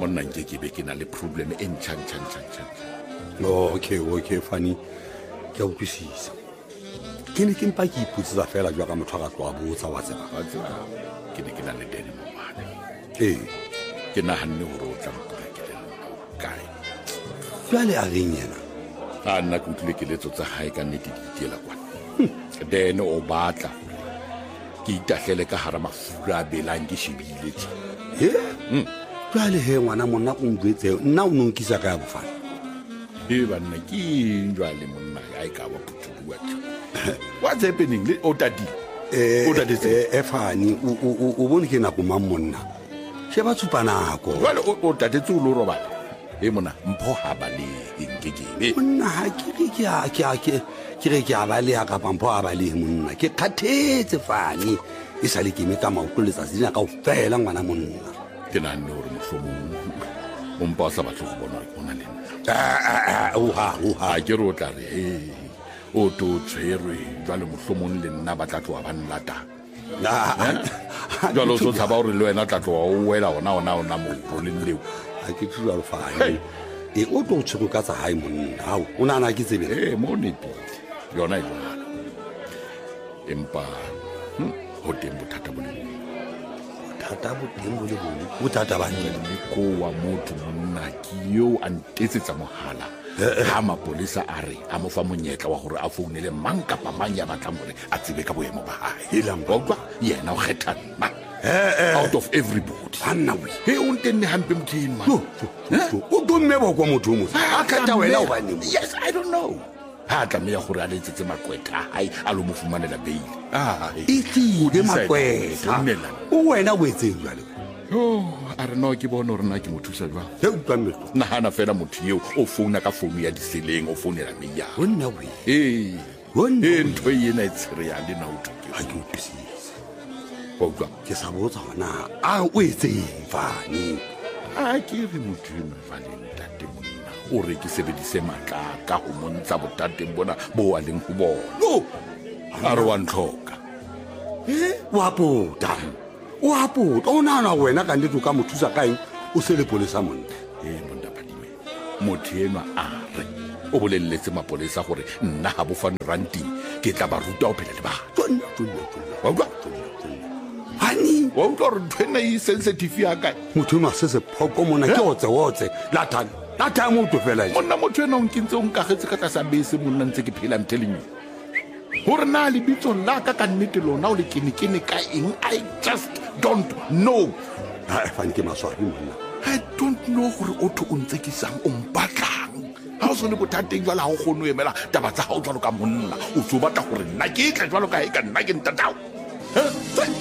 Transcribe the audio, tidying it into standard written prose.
monna nke ke be ke na le problem e ntšha. Okay Fani ke a utlwisisa ke ne ke mpa ke iputsisa fela jwa ka motho a ka tloa botsa wa tseba ke ne ke na le dene mo mane ee ke nahanne gore o tla mpula ke le kae jwale a reng yena a nna ke utlwile keletso tsa gae ka nnete ke itiela kwana dene o batla ke itatlhele ka gara mafura a belang ke shebile jwale he ngwana monna o ntwetseo nna o ne nkisa ka ya bofana banna ke jwale monna a e ka ba phuthuduwa what's happening le otadi Fani o bone ke nako mang monna sheba tsupa nako jwale o tatetse o lo robala mona mpho ha ba le nkekebe monna ha ke re ke a baleha ka mpho a balehe monna ke kgathetse Fani e sa le ke me ka maotlo letsatsi dina ka o fela ngwana monna ke nahanne gore mohlomong o mpa o sa batle go bona gore o na le nna oha ke re o tla re o to tshwerwe jwale mohlomong le nna ba tla tloa ba nlatang jwale o so tshaba gore le wena tla tloa o wela ona motloleng leo a ke tsula lo Fani o tlo tshego ka tsa hae monna hao o nana ke tsebe mo nepile yona e jwalo empa ho teng bothata bo le bothata ba le ko wa motho monna ke yo a ntetsetsa mohala ha mapolesa a re a mo fa monyetla wa gore a founele mang kapa mang ya batlang gore a tsebe ka boemo ba hae elambogwa yena o kgetha nna out of everybody anna we o ntenne hampe motho eng man o domme bokwa motho mo a kgetha wena o bane yes I don't know ha tlameya gore a letsetse makwetha a hae a lo mo fumanela beile itlile makwetha o wena o etseng jwale a re no ke bone gore nna ke mo thusa jwang he utlwa mmetlo nagana fela motho eo o founa ka founu ya diseleng o founela meya wonna we ntho e ena e tshireyang le na o ha ke utlwisise wa utlwa ke sa botsa gona a o etseng Fani a ke re motho eno valeng tate monna o re ke sebedise matla ka go montsha botateng bona bo a leng go bona a re wa ntlhoka wa pota o nana wena ka nnete o ka mo thusa kaeng o se le polesa monna monna Phadime motho eno a re o boleletse mapolesa gore nna ga bofane ranting ke tla ba ruta o phela le batho wa utlwa Hani wa utlwa gore ntho ena e sensitive ya kae motho eno a se sephoko mona ke otse lata mo to fela monna motho ena o nkintse o nkagetse ka tlasa bese monna ntse ke phela I'm telling you gore na le bitso la ka nnete lona o le kene ka eng I just don't know Fani ke maswari monna I don't know gore o tho o ntse ke sang o mpatlang ha o so le bothateng jwala ha o kgone o emela taba tsa ha o jwalo ka monna o tso batla gore nna ke tla jwalo ka e ka nna ke ntatao